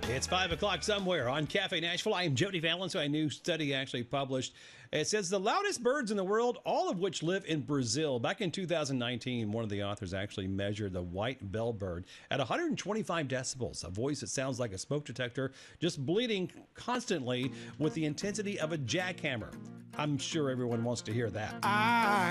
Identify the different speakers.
Speaker 1: It's 5 o'clock somewhere on Cafe Nashville. I am Jody Valens. A new study actually published. It says the loudest birds in the world, all of which live in Brazil. Back in 2019, one of the authors actually measured the white bellbird at 125 decibels, a voice that sounds like a smoke detector, just bleeding constantly with the intensity of a jackhammer. I'm sure everyone wants to hear that.
Speaker 2: I